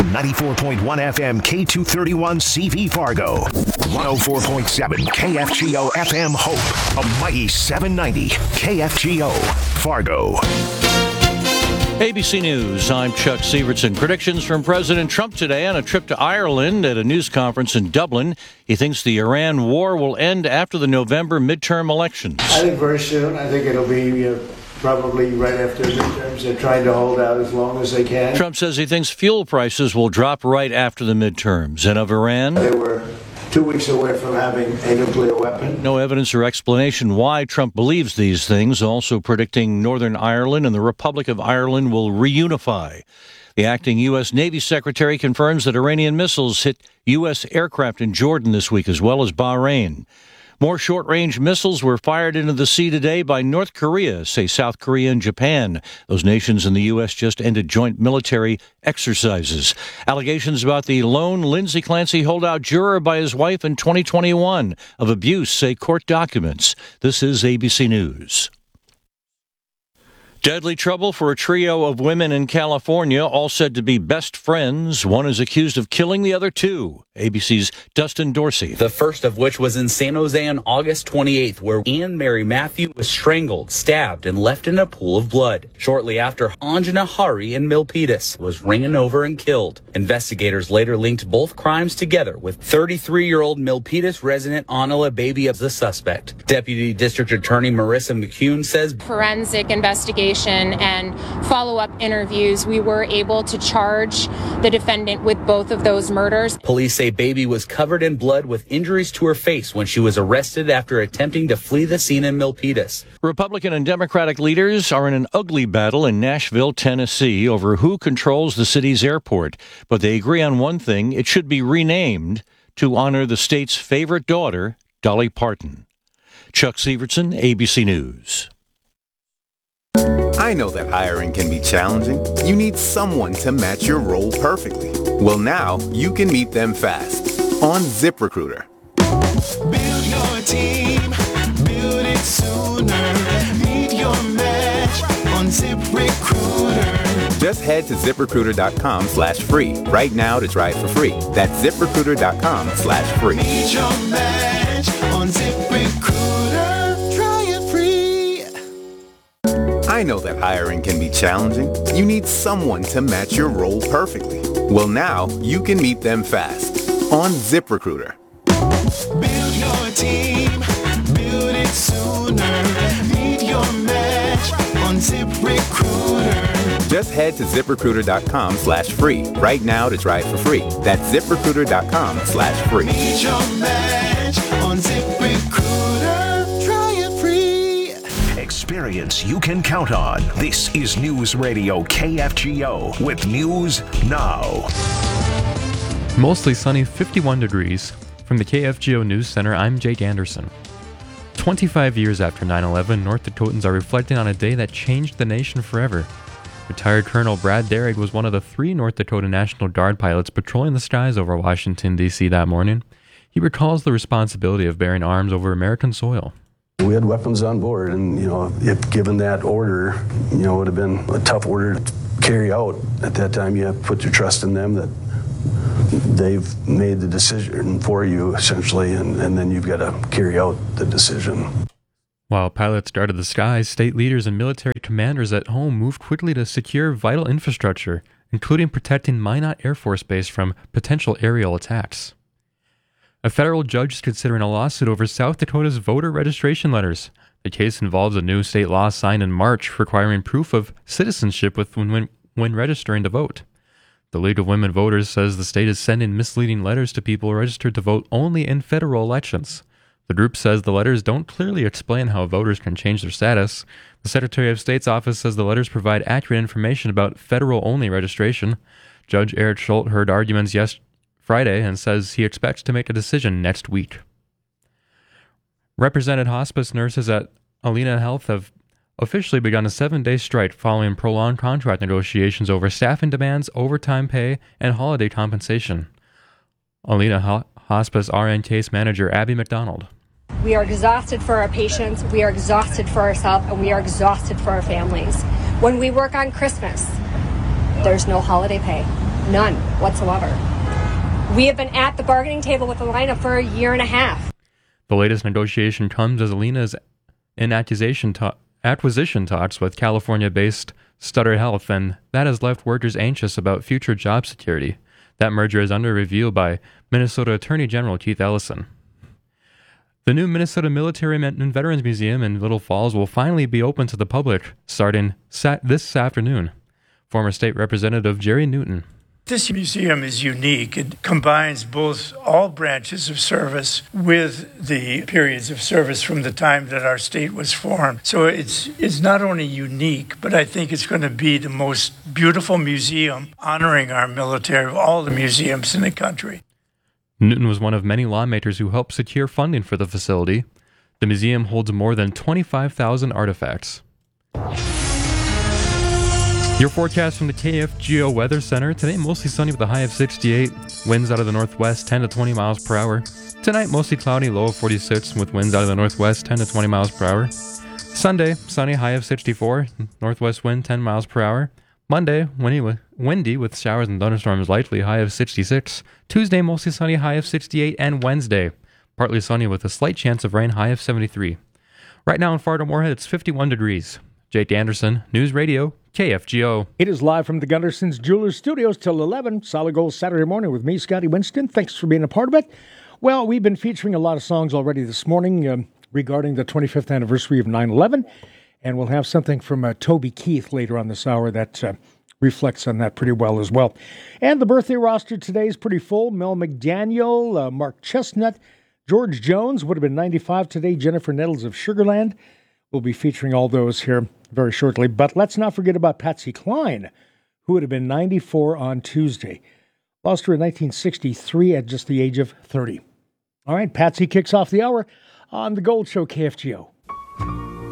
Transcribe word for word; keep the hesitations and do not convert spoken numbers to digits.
ninety-four point one F M K two thirty-one C V Fargo, one oh four point seven K F G O F M Hope, a mighty seven ninety K F G O Fargo. A B C News, I'm Chuck Sievertson. Predictions from President Trump today on a trip to Ireland at a news conference in Dublin. He thinks the Iran war will end after the November midterm elections. I think very soon. I think it'll be uh, probably right after midterms. They're trying to hold out as long as they can. Trump says he thinks fuel prices will drop right after the midterms. And of Iran, they were two weeks away from having a nuclear weapon. No evidence or explanation why Trump believes these things, also predicting Northern Ireland and the Republic of Ireland will reunify. The acting U S Navy Secretary confirms that Iranian missiles hit U S aircraft in Jordan this week, as well as Bahrain. More short-range missiles were fired into the sea today by North Korea, say South Korea and Japan. Those nations and the U S just ended joint military exercises. Allegations about the lone Lindsay Clancy holdout juror by his wife in twenty twenty-one of abuse, say court documents. This is A B C News. Deadly trouble for a trio of women in California, all said to be best friends. One is accused of killing the other two. A B C's Dustin Dorsey. The first of which was in San Jose on August twenty-eighth, where Anne Mary Matthew was strangled, stabbed, and left in a pool of blood. Shortly after, Anjana Hari in Milpitas was ran over and killed. Investigators later linked both crimes together, with thirty-three-year-old Milpitas resident Anila Baby as the suspect. Deputy District Attorney Marissa McCune says forensic investigation and follow-up interviews, we were able to charge the defendant with both of those murders. Police say Baby was covered in blood with injuries to her face when she was arrested after attempting to flee the scene in Milpitas. Republican and Democratic leaders are in an ugly battle in Nashville, Tennessee, over who controls the city's airport. But they agree on one thing: it should be renamed to honor the state's favorite daughter, Dolly Parton. Chuck Sievertson, A B C News. I know that hiring can be challenging. You need someone to match your role perfectly. Well, now you can meet them fast on ZipRecruiter. Build your team, build it sooner. Meet your match on ZipRecruiter. Just head to ZipRecruiter.com slash free right now to try it for free. That's ZipRecruiter.com slash free. Meet your match on ZipRecruiter. Try it free. I know that hiring can be challenging. You need someone to match your role perfectly. Well, now you can meet them fast on ZipRecruiter. Build your team, build it sooner. Meet your match on ZipRecruiter. Just head to ZipRecruiter.com slash free right now to try it for free. That's ZipRecruiter.com slash free. Meet your match on ZipRecruiter. Try it free. Experience you can count on. This is News Radio K F G O with News Now. Mostly sunny, fifty-one degrees. From the K F G O News Center, I'm Jake Anderson. twenty-five years after nine eleven, North Dakotans are reflecting on a day that changed the nation forever. Retired Colonel Brad Derrig was one of the three North Dakota National Guard pilots patrolling the skies over Washington, D C that morning. He recalls the responsibility of bearing arms over American soil. We had weapons on board, and, you know, if given that order, you know, it would have been a tough order to carry out. At that time, you have to put your trust in them that they've made the decision for you, essentially, and, and then you've got to carry out the decision. While pilots guarded the skies, state leaders and military commanders at home moved quickly to secure vital infrastructure, including protecting Minot Air Force Base from potential aerial attacks. A federal judge is considering a lawsuit over South Dakota's voter registration letters. The case involves a new state law signed in March requiring proof of citizenship with when, when, when registering to vote. The League of Women Voters says the state is sending misleading letters to people registered to vote only in federal elections. The group says the letters don't clearly explain how voters can change their status. The Secretary of State's office says the letters provide accurate information about federal-only registration. Judge Eric Schultz heard arguments yesterday. Friday and says he expects to make a decision next week. Represented hospice nurses at Alena Health have officially begun a seven-day strike following prolonged contract negotiations over staffing demands, overtime pay, and holiday compensation. Alena Ho- Hospice R N case manager Abby McDonald. We are exhausted for our patients, we are exhausted for ourselves, and we are exhausted for our families. When we work on Christmas, there's no holiday pay. None whatsoever. We have been at the bargaining table with Allina for a year and a half. The latest negotiation comes as Allina is in accusation to- acquisition talks with California-based Sutter Health, and that has left workers anxious about future job security. That merger is under review by Minnesota Attorney General Keith Ellison. The new Minnesota Military and Veterans Museum in Little Falls will finally be open to the public starting sat- this afternoon. Former State Representative Jerry Newton. This museum is unique. It combines both all branches of service with the periods of service from the time that our state was formed. So it's it's not only unique, but I think it's going to be the most beautiful museum honoring our military of all the museums in the country. Newton was one of many lawmakers who helped secure funding for the facility. The museum holds more than twenty-five thousand artifacts. Your forecast from the K F G O Weather Center. Today, mostly sunny with a high of sixty-eight. Winds out of the northwest, ten to twenty miles per hour. Tonight, mostly cloudy, low of forty-six, with winds out of the northwest, ten to twenty miles per hour. Sunday, sunny, high of sixty-four. Northwest wind, ten miles per hour. Monday, windy, windy with showers and thunderstorms, likely, high of sixty-six. Tuesday, mostly sunny, high of sixty-eight. And Wednesday, partly sunny with a slight chance of rain, high of seventy-three. Right now in Fargo-Moorhead, it's fifty-one degrees. Jake Anderson, News Radio, K F G O. It is live from the Gunderson's Jewelers Studios till eleven. Solid Gold Saturday morning with me, Scotty Winston. Thanks for being a part of it. Well, we've been featuring a lot of songs already this morning um, regarding the twenty-fifth anniversary of nine eleven. And we'll have something from uh, Toby Keith later on this hour that uh, reflects on that pretty well as well. And the birthday roster today is pretty full. Mel McDaniel, uh, Mark Chestnut, George Jones would have been ninety-five today. Jennifer Nettles of Sugarland. We'll be featuring all those here very shortly. But let's not forget about Patsy Cline, who would have been ninety-four on Tuesday. Lost her in nineteen sixty-three at just the age of thirty. All right, Patsy kicks off the hour on The Gold Show, K F G O.